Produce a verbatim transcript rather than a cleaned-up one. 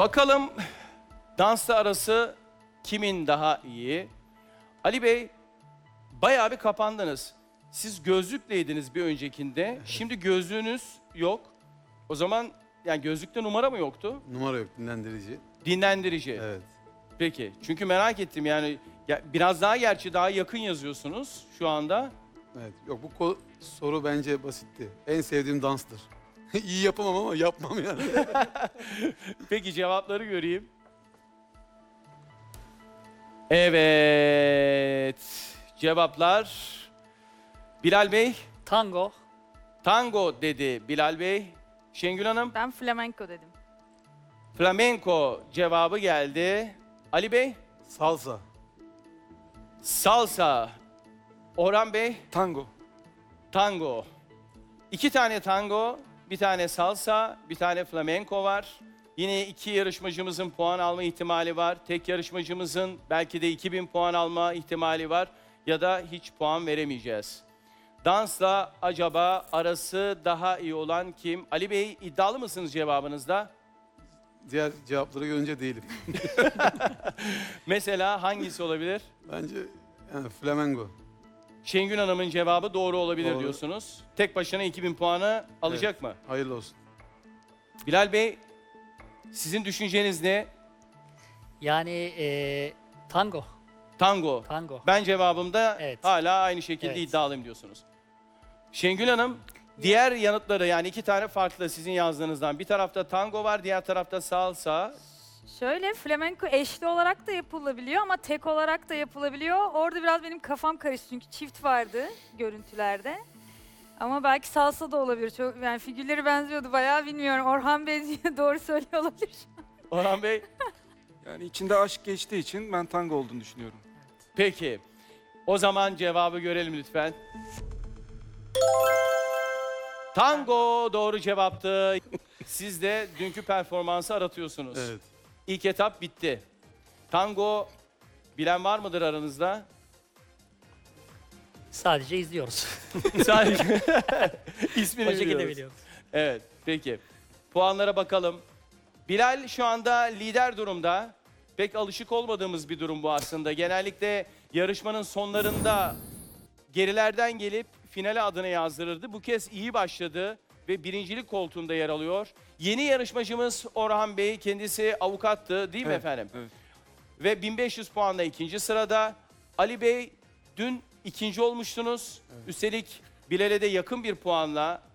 Bakalım dansla arası kimin daha iyi? Ali Bey, bayağı bir kapandınız. Siz gözlükleydiniz bir öncekinde. Şimdi gözlüğünüz yok. O zaman yani gözlükte numara mı yoktu? Numara yok, dinlendirici. Dinlendirici. Evet. Peki. Çünkü merak ettim yani ya biraz daha gerçi daha yakın yazıyorsunuz şu anda. Evet. Yok bu ko- soru bence basitti. En sevdiğim danstır. İyi yapamam ama yapmam yani. Peki cevapları göreyim. Evet. Cevaplar. Bilal Bey, Tango. tango dedi Bilal Bey. Şengül Hanım, Ben flamenco dedim. flamenco cevabı geldi. Ali Bey, Salsa. salsa. Orhan Bey, Tango. tango. İki tane tango, bir tane salsa, bir tane flamenco var. Yine iki yarışmacımızın puan alma ihtimali var. Tek yarışmacımızın belki de iki bin puan alma ihtimali var. Ya da hiç puan veremeyeceğiz. Dansla acaba arası daha iyi olan kim? Ali Bey iddialı mısınız cevabınızda? Diğer cevapları görünce değilim. Mesela hangisi olabilir? Bence yani flamengo. Şengül Hanım'ın cevabı doğru olabilir Doğru. diyorsunuz. Tek başına iki bin puanı alacak mı? Hayırlı olsun. Bilal Bey, sizin düşünceniz ne? Yani eee, tango. Tango. Tango. Ben cevabımda Evet. hala aynı şekilde Evet. iddialıyım diyorsunuz. Şengül Hanım, diğer yanıtları yani iki tane farklı sizin yazdığınızdan. Bir tarafta tango var, diğer tarafta salsa. Şöyle flamenco eşli olarak da yapılabiliyor ama tek olarak da yapılabiliyor. Orada biraz benim kafam karıştı çünkü çift vardı görüntülerde. Ama belki salsa da olabilir. Çok yani figürleri benziyordu bayağı bilmiyorum. Orhan Bey doğru söylüyor olabilir. Orhan Bey, Yani içinde aşk geçtiği için ben tango olduğunu düşünüyorum. peki. O zaman cevabı görelim lütfen. Tango doğru cevaptı. Siz de dünkü performansı aratıyorsunuz. Evet. İlk etap bitti. Tango bilen var mıdır aranızda? Sadece izliyoruz. Sadece ismini o şekilde biliyoruz. biliyoruz. Evet, peki. Puanlara bakalım. Bilal şu anda lider durumda. Pek alışık olmadığımız bir durum bu aslında. Genellikle yarışmanın sonlarında gerilerden gelip finale adını yazdırırdı. Bu kez iyi başladı ve birincilik koltuğunda yer alıyor. Yeni yarışmacımız Orhan Bey, kendisi avukattı değil mi Evet, efendim? evet. Ve bin beş yüz puanla ikinci sırada. Ali Bey dün ikinci olmuştunuz. Üstelik Bilal'e de yakın bir puanla